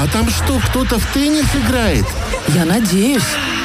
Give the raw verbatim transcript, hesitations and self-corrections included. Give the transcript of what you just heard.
там что, кто-то в теннис играет? Я надеюсь.